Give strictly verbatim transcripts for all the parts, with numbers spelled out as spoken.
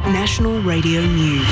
National Radio News.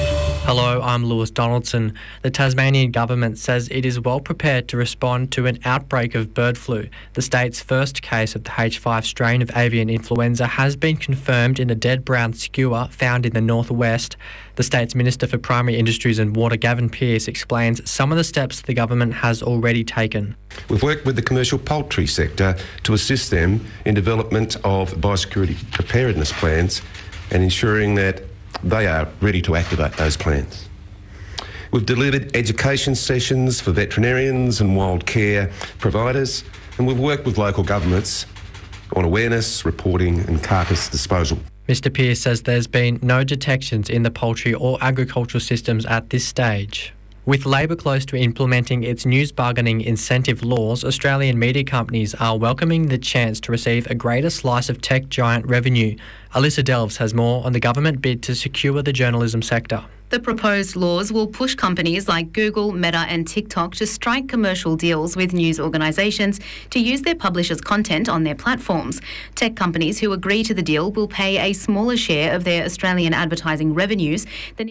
Hello, I'm Lewis Donaldson. The Tasmanian government says it is well prepared to respond to an outbreak of bird flu. The state's first case of the H five strain of avian influenza has been confirmed in a dead brown skua found in the northwest. The state's Minister for Primary Industries and Water, Gavin Pearce, explains some of the steps the government has already taken. We've worked with the commercial poultry sector to assist them in development of biosecurity preparedness plans and ensuring that they are ready to activate those plans. We've delivered education sessions for veterinarians and wild care providers, and we've worked with local governments on awareness, reporting and carcass disposal. Mister Pearce says there's been no detections in the poultry or agricultural systems at this stage. With Labor close to implementing its news bargaining incentive laws, Australian media companies are welcoming the chance to receive a greater slice of tech giant revenue. Alyssa Delves has more on the government bid to secure the journalism sector. The proposed laws will push companies like Google, Meta and TikTok to strike commercial deals with news organisations to use their publishers' content on their platforms. Tech companies who agree to the deal will pay a smaller share of their Australian advertising revenues than if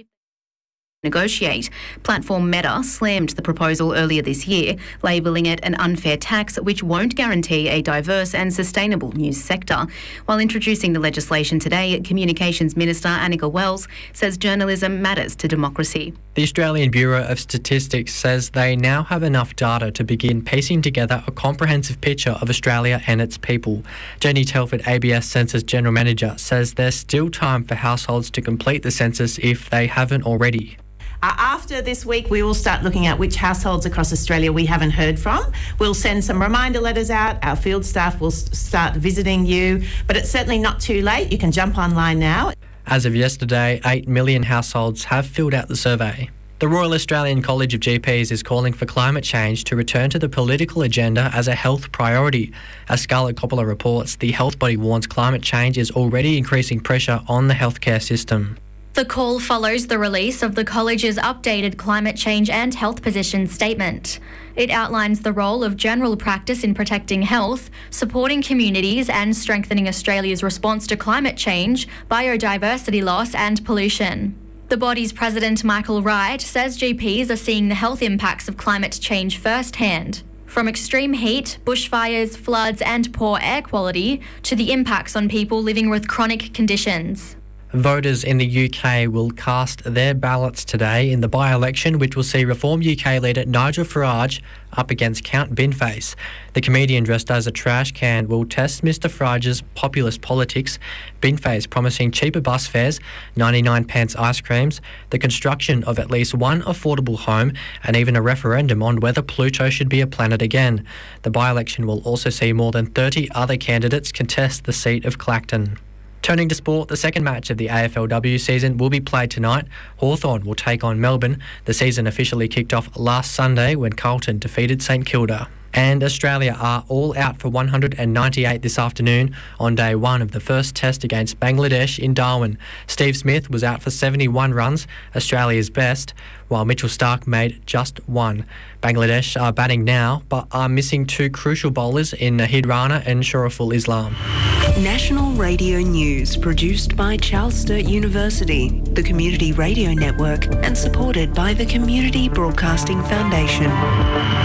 negotiate. Platform Meta slammed the proposal earlier this year, labelling it an unfair tax which won't guarantee a diverse and sustainable news sector. While introducing the legislation today, Communications Minister Annika Wells says journalism matters to democracy. The Australian Bureau of Statistics says they now have enough data to begin piecing together a comprehensive picture of Australia and its people. Jenny Telford, A B S Census General Manager, says there's still time for households to complete the census if they haven't already. Uh, after this week, we will start looking at which households across Australia we haven't heard from. We'll send some reminder letters out. Our field staff will s- start visiting you, but it's certainly not too late. You can jump online now. As of yesterday, eight million households have filled out the survey. The Royal Australian College of G Ps is calling for climate change to return to the political agenda as a health priority. As Scarlett Coppola reports, the health body warns climate change is already increasing pressure on the healthcare system. The call follows the release of the college's updated climate change and health position statement. It outlines the role of general practice in protecting health, supporting communities and strengthening Australia's response to climate change, biodiversity loss and pollution. The body's president, Michael Wright, says G Ps are seeing the health impacts of climate change firsthand. From extreme heat, bushfires, floods and poor air quality to the impacts on people living with chronic conditions. Voters in the U K will cast their ballots today in the by-election which will see Reform U K leader Nigel Farage up against Count Binface. The comedian dressed as a trash can will test Mr Farage's populist politics, Binface promising cheaper bus fares, ninety-nine pence ice creams, the construction of at least one affordable home and even a referendum on whether Pluto should be a planet again. The by-election will also see more than thirty other candidates contest the seat of Clacton. Turning to sport, the second match of the A F L W season will be played tonight. Hawthorn will take on Melbourne. The season officially kicked off last Sunday when Carlton defeated St Kilda. And Australia are all out for one hundred ninety-eight this afternoon on day one of the first test against Bangladesh in Darwin. Steve Smith was out for seventy-one runs, Australia's best, while Mitchell Starc made just one. Bangladesh are batting now, but are missing two crucial bowlers in Nahid Rana and Shoriful Islam. National Radio News, produced by Charles Sturt University, the Community Radio Network, and supported by the Community Broadcasting Foundation.